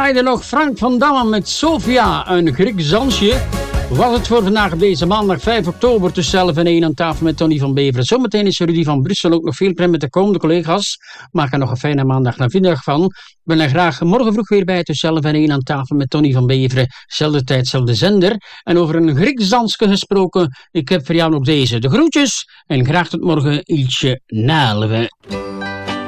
draaide nog Frank van Damme met Sofia, een Grieks dansje. Was het voor vandaag op deze maandag 5 oktober tussen 11 en 1 aan tafel met Tony van Beveren. Zometeen is Rudy van Brussel ook nog veel prem met de komende collega's. Maak er nog een fijne maandag namiddag van. Ik ben er graag morgen vroeg weer bij tussen 11 en 1 aan tafel met Tony van Beveren. Zelfde tijd, zelfde zender. En over een Grieks dansje gesproken, ik heb voor jou nog deze. De groetjes en graag tot morgen, Iltje Naalwe.